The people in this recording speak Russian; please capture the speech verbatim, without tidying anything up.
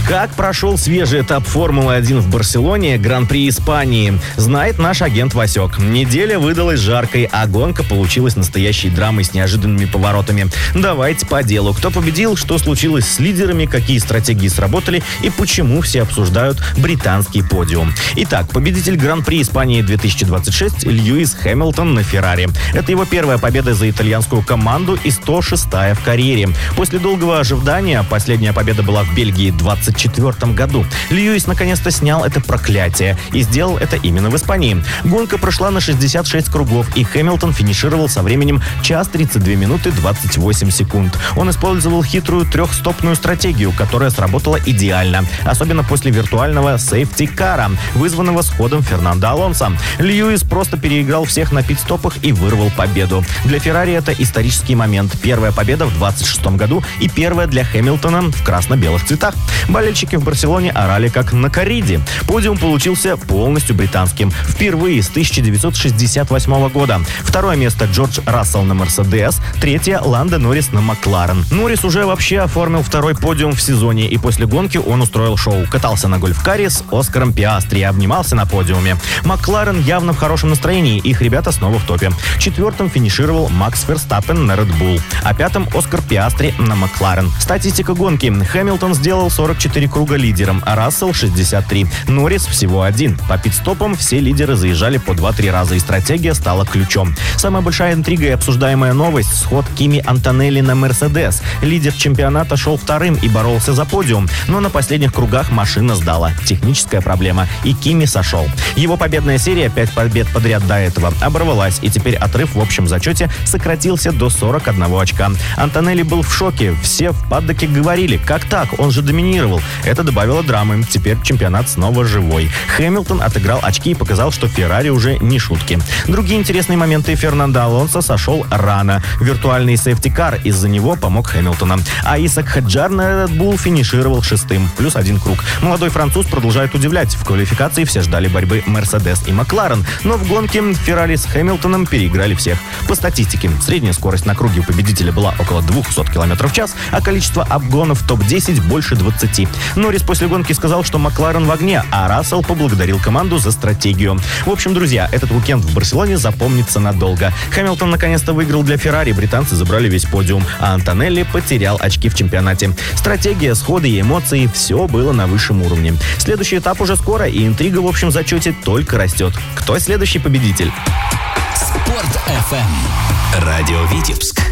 Как прошел свежий этап Формулы один в Барселоне, Гран-при Испании, знает наш агент Васек. Неделя выдалась жаркой, а гонка получилась настоящей драмой с неожиданными поворотами. Давайте по делу. Кто победил, что случилось с лидерами, какие стратегии сработали и почему все обсуждают британский подиум. Итак, победитель Гран-при Испании две тысячи двадцать шесть Льюис Хэмилтон на Феррари. Это его первая победа за итальянскую команду и сто шестая в карьере. После долгого ожидания последняя победа была в Бельгии в двадцать четвёртом году. Льюис наконец-то снял это проклятие и сделал это именно в Испании. Гонка прошла на шестьдесят шесть кругов, и Хэмилтон финишировал со временем час тридцать две минуты двадцать восемь секунд. Он использовал хитрую трехстопную стратегию, которая сработала идеально, особенно после виртуального сейфти-кара, вызванного сходом Фернандо Алонсо. Льюис просто переиграл всех на пит-стопах и вырвал победу. Для Феррари это исторический момент. Первая победа в двадцать шестом году и первая для Хэмилтона в красно-белых цветах. Болельщики в Барселоне орали как на корриде. Подиум получился полностью британским. Впервые с тысяча девятьсот шестьдесят восьмого года. Второе место Джордж Рассел на Мерседес. Третье Ландо Норрис на Макларен. Норрис уже вообще оформил второй подиум в сезоне, и после гонки он устроил шоу. Катался на гольф-каре с Оскаром Пиастри и обнимался на подиуме. Макларен явно в хорошем настроении, их ребята снова в топе. Четвертым финишировал Макс Верстаппен на Red Bull, а пятым Оскар Пиастри на Макларен. Статистика гонки. Хэмилтон сделал сорок четыре круга лидером, а Рассел шестьдесят три. Норрис всего один. По пит-стопам все лидеры заезжали по два-три раза, и стратегия стала ключом. Самая большая интрига и обсуждаемая новость – сход Кими Антонелли на Мерседес. Лидер чемпионата шел вторым и боролся за подиум, но на последних кругах машина сдала. Техническая проблема, и Кими сошел. Его победная серия, пять побед подряд до этого, оборвалась, и теперь отрыв в общем зачете сократился до сорок одного очка. Антонелли был в шоке. Все в паддоке говорили: как так? Он же доминировал. Это добавило драмы. Теперь чемпионат снова живой. Хэмилтон отыграл очки и показал, что Феррари уже не шутки. Другие интересные моменты: Фернандо Алонсо сошел рано. Виртуальный сейфти-кар из-за него помог Хэмилтону. А Исак Хаджар на Red Bull финишировал шестым, плюс один круг. Молодой француз продолжает удивлять. В квалификации все ждали борьбы Мерседес и Макларен, но в гонке Феррари с Хэмилтоном переиграли всех. По статистике, средняя скорость на круге у победителя была около двести километров в час, а количество обгонов в топ десять больше двадцати. Норрис после гонки сказал, что Макларен в огне, а Рассел поблагодарил команду за стратегию. В общем, друзья, этот уикенд в Барселоне запомнится надолго. Хэмилтон наконец-то выиграл для Феррари, британцы забрали весь подиум, а Антонелли потерял очки в чемпионате. Стратегия, сходы и эмоции – все было на высшем уровне. Следующий этап уже скоро, и интрига в общем зачете только растет. Кто следующий победитель? Спорт эф эм. Радио Витебск.